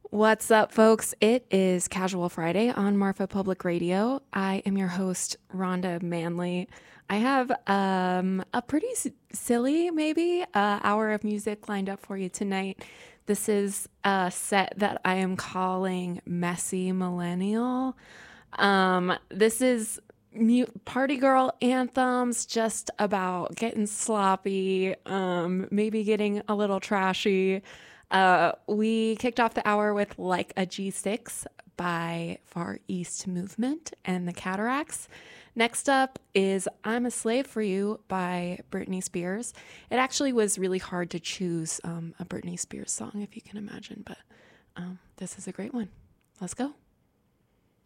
What's up, folks? It is Casual Friday on Marfa Public Radio. I am your host, Rhonda Manley. I have a pretty silly, maybe, hour of music lined up for you tonight. This is a set that I am calling Messy Millennial. This is party girl anthems, just about getting sloppy, maybe getting a little trashy. We kicked off the hour with Like a G6 by Far East Movement and the Cataracts. Next up is I'm a Slave for You by Britney Spears. It actually was really hard to choose a Britney Spears song, if you can imagine, but this is a great one. Let's go.